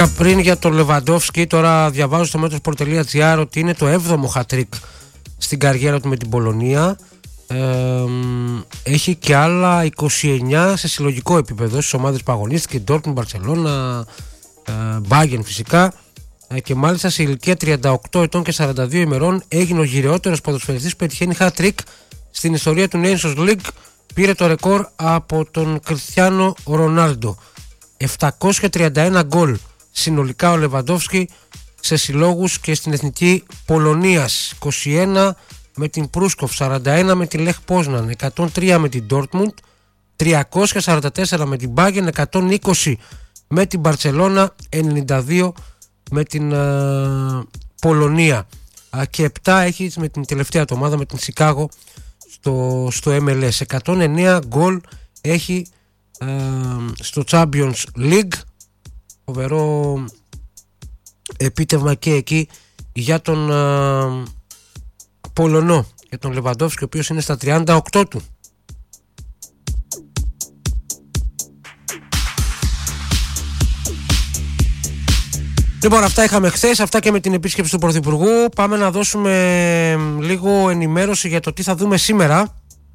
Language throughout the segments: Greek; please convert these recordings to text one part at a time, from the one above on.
Πριν για τον Λεβαντόφσκι, τώρα διαβάζω στο Metrosport.gr ότι είναι το 7ο hat-trick στην καριέρα του με την Πολωνία. Έχει και άλλα 29 σε συλλογικό επίπεδο στις ομάδες που αγωνίστηκε, Dortmund, Barcelona, Bayern φυσικά, και μάλιστα σε ηλικία 38 ετών και 42 ημερών έγινε ο γυρεότερος ποδοσφαιριστής που πετυχαίνει hat-trick στην ιστορία του Nations League. Πήρε το ρεκόρ από τον Κριστιάνο Ρονάλντο. 731 γκολ συνολικά ο Λεβαντόφσκι σε συλλόγους και στην εθνική Πολωνίας. 21 με την Προύσκοφ, 41 με την Λεχ Πόσναν, 103 με την Ντόρτμουντ, 344 με την Bayern, 120 με την Μπαρτσελώνα, 92 με την Πολωνία, και 7 έχει με την τελευταία του ομάδα, με την Σικάγο στο MLS. 109 γκολ έχει στο Champions League. Φοβερό επίτευγμα και εκεί για τον Πολωνό, για τον Λεβαντόφσκι, ο οποίος είναι στα 38 του. Λοιπόν, αυτά είχαμε χθες, αυτά και με την επίσκεψη του Πρωθυπουργού. Πάμε να δώσουμε λίγο ενημέρωση για το τι θα δούμε σήμερα.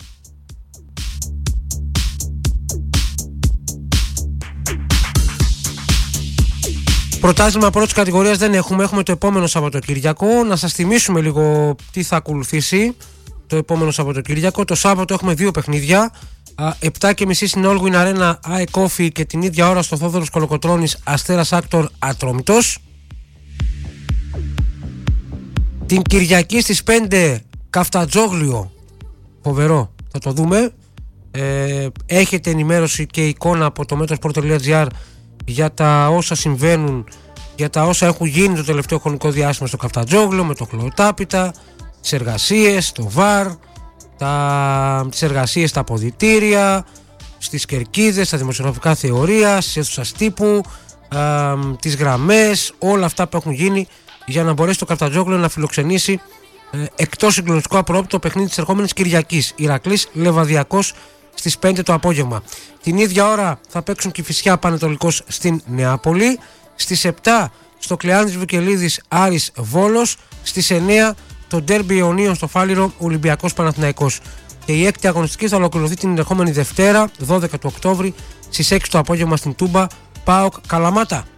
Πρωτάθλημα πρώτης κατηγορίας δεν έχουμε το επόμενο Σαββατοκύριακο. Να σας θυμίσουμε λίγο τι θα ακολουθήσει το επόμενο Σαββατοκύριακο. Το Σάββατο έχουμε δύο παιχνίδια. 7.30 στην Όλγουιν Αρένα ΑΕΚ Όφη, και την ίδια ώρα στο Θόδωρος Κολοκοτρώνης Αστέρας Άκτορ Ατρόμητος. Την Κυριακή στις 5 Καφτατζόγλιο, φοβερό, θα το δούμε. Έχετε ενημέρωση και εικόνα από το Metrosport.gr για τα όσα συμβαίνουν, για τα όσα έχουν γίνει το τελευταίο χρονικό διάστημα στο Καφτατζόγλιο, με το χλωροτάπητα, τις εργασίες, το ΒΑΡ, τις εργασίες στα αποδυτήρια, στις κερκίδες, στα δημοσιογραφικά θεωρία, στις αίθουσες τύπου, τις γραμμές, όλα αυτά που έχουν γίνει για να μπορέσει το Καφτατζόγλιο να φιλοξενήσει εκτός συγκλονιστικού απρόπτου παιχνίδι της ερχόμενης Κυριακής, Ηρακλής Λεβαδιακός στις 5 το απόγευμα. Την ίδια ώρα θα παίξουν Κηφισιά Πανετολικός στην Νεάπολη. Στις 7 στο Κλεάνθης Βικελίδης Άρης Βόλος. Στις 9 το ντέρμπι Ιωνίων στο Φάληρο Ολυμπιακός Παναθηναϊκός. Και η έκτη αγωνιστική θα ολοκληρωθεί την ερχόμενη Δευτέρα 12 του Οκτώβρη στις 6 το απόγευμα στην Τούμπα ΠΑΟΚ Καλαμάτα.